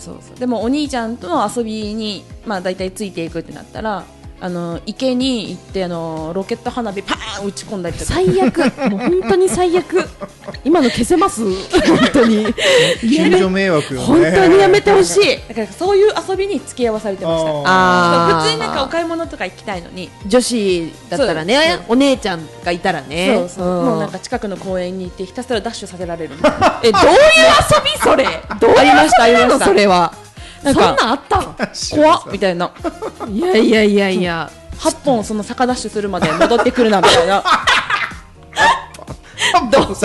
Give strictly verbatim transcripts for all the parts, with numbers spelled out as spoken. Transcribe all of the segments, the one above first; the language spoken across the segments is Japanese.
そうそう。でもお兄ちゃんとの遊びにまあだいたいついていくってなったら、あの池に行ってあのロケット花火パーン打ち込んだりとか。 最悪、もう本当に最悪。今の消せます？本当に。 近所迷惑よね。 本当にやめてほしい。 だからそういう遊びに付き合わされてました。 あ普通になんかお買い物とか行きたいのに、 女子だったらね、お姉ちゃんがいたらね。 そうそう、 んもうなんか近くの公園に行ってひたすらダッシュさせられるみたいな。 え、どういう遊びそれ？どういうありましたありま遊びなのしたそれは。そんなんかなんあったん？ 怖っみたいな。 いやいやいやいや。 はっぽんその坂ダッシュするまで戻ってくるなみたいな。 どんな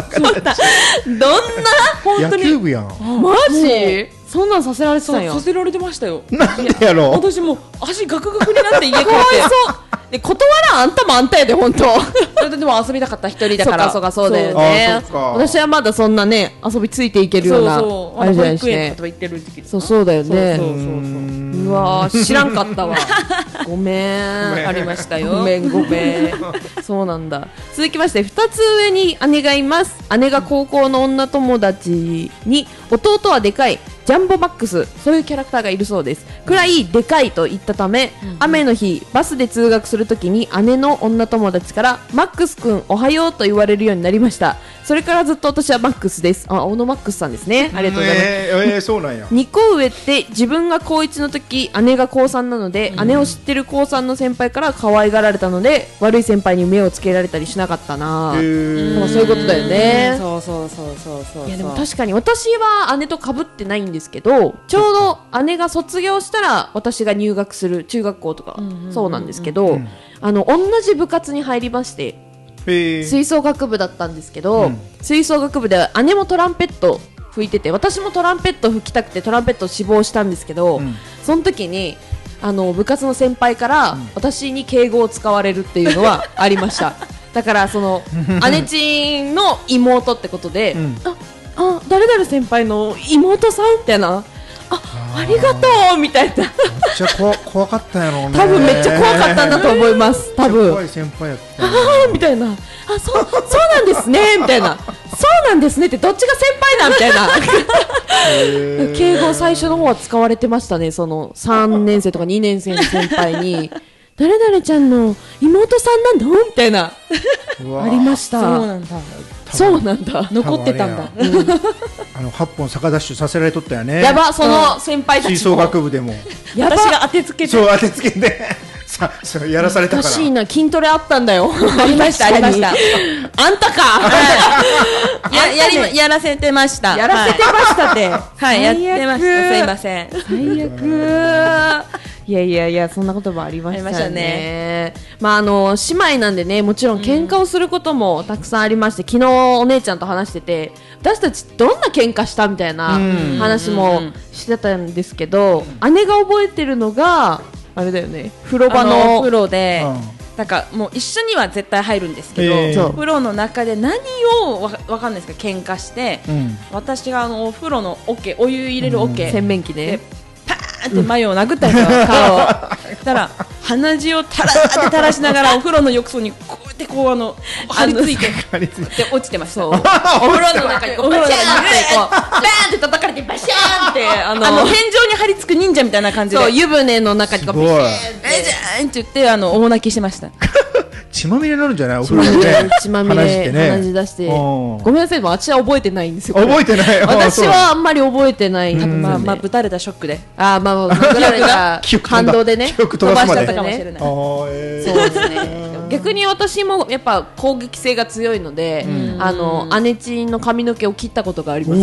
本当に野球部やん。 マジ？そんなんさせられてたんや。 させられてましたよ。 なんでやろう。 私もう足ガクガクになって家帰って。 かわいそう。で、断らん、あんたもあんたやで、本当。 それででも遊びたかった一人だから。 そうかそうかそうだよそうねあ。そうか私はまだそんなね、遊びついていけるようなそうそう。 あれじゃないし保育園ねとか行ってる時期。 そうそうだよね。 そうそうそうそううわー、知らんかったわ。ごめん。 ありましたよ。 ごめんごめん。そうなんだ。続きまして、二つ上に姉がいます。姉が高校の女友達に、弟はでかいジャンボマックス、そういうキャラクターがいるそうです。くらいでかいと言ったため、うんうん、雨の日バスで通学するときに姉の女友達からマックスくんおはようと言われるようになりました。それからずっと私はマックスです。あ、小野マックスさんですね。ありがとうございます。 えー、えー、そうなんや。 にこ上って自分が高いちの時姉が高さんなので、うん、姉を知ってる高さんの先輩から可愛がられたので悪い先輩に目をつけられたりしなかったな。そういうことだよね。 そうそうそうそうそう。 いやでも確かに私は姉と被ってないんですけど、ちょうど姉が卒業したら私が入学する中学校とかそうなんですけど、うん、あの同じ部活に入りまして、吹奏楽部だったんですけど、うん、吹奏楽部では姉もトランペット吹いてて、私もトランペット吹きたくてトランペット志望したんですけど、うん、その時にあの部活の先輩から私に敬語を使われるっていうのはありましただからその姉ちんの妹ってことで、うん、ああ誰々先輩の妹さんみたいな、あありがとうみたいなめっちゃ怖怖かったやろうね。 多分めっちゃ怖かったんだと思います多分。 怖い先輩やったあーみたいな、あそうそうなんですねみたいな、そうなんですねってどっちが先輩なんみたいな敬語最初の方は使われてましたね。そのさんねん生とかにねん生の先輩に誰々ちゃんの妹さんなのみたいなありました。 そうなんだ、 そうなんだ、 残ってたんだ。 あのはっぽん坂ダッシュさせられとったよね。 やば、その先輩たちも吹奏楽部でもやば、 私が当てつけて、 そう当てつけてさそやらされたから。 おかしいな、筋トレあったんだよありましたありました。 あんたかややりやらせてました。 やらせてましたってはいやってました。すいません。 最悪いやいやいや、そんなこともありましたね。ありましたね。まああの姉妹なんでね、もちろん喧嘩をすることもたくさんありまして、昨日お姉ちゃんと話してて、私たちどんな喧嘩したみたいな話もしてたんですけど、姉が覚えてるのがあれだよね、風呂場のお風呂で、なんかもう一緒には絶対入るんですけど、 えー、 お風呂の中で何をわわかんないですけど喧嘩して、うん、私があのお風呂の桶、お湯入れる桶、 うん、洗面器ね、 パーンって眉を殴ったんですよ、うん、顔をしたら鼻血をタラーって垂らしながらお風呂の浴槽にこうやってこうあの張り付いてで落ちてました。お風呂の中にこうバシャーンってこうバーンって叩かれてバシャーンってあの、あの天井に張り付く忍者みたいな感じで、 そう湯船の中にこうビシャーンってえじゃーんって言ってあの大泣きしてました血まみれになるんじゃない、お風呂でね、 血まみれ鼻血出して、ごめんなさい、私は覚えてないんですよ。 覚えてない。 私はあんまり覚えてない。 多分まあまあぶたれたショックで、 ああまあまあぶたれた反動でね飛ばしちゃったかもしれない。 そうですね。逆に私もやっぱ攻撃性が強いので、あの姉ちんの髪の毛を切ったことがあります。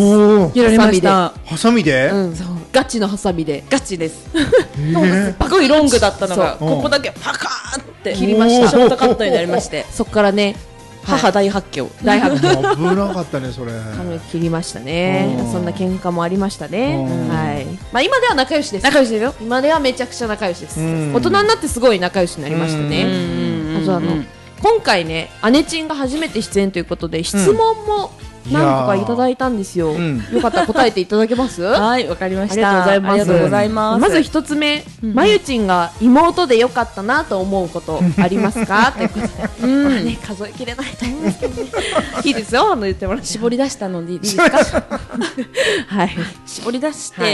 やられました。 ハサミで？ ガチのハサミで。 ガチです。すごいロングだったのがここだけパカーって切りました。ショートカットになりまして、 そこからね母大発狂、 大発狂危なかったねそれ。 髪切りましたね。そんな喧嘩もありましたね。はい。まあ今では仲良しです。 仲良しですよ。 今ではめちゃくちゃ仲良しです。大人になってすごい仲良しになりましたね。あとあの今回ね、姉ちんが初めて出演ということで質問も何個かいただいたんですよ。よかったら答えていただけます？ はい、わかりました。 ありがとうございます。まず一つ目、まゆちんが妹でよかったなと思うことありますかということで、ね数えきれないと思うんですけどね。いいですよ、あの言ってもらって。 絞り出したのでいいですか？はい。絞り出して